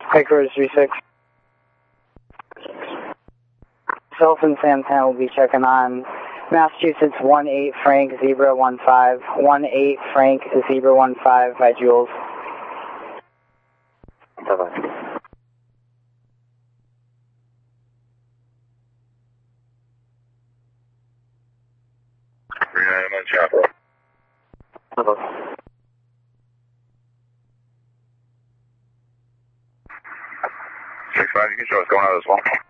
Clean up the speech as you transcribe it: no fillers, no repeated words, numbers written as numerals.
Headquarters 36. Self and Sam 10 will be checking on Massachusetts 18 Frank Zebra 15. 18 Frank Zebra 15 by Jules. Bye-bye. I'm on Chapel. Hello. 6-5, you can show what's going on as well.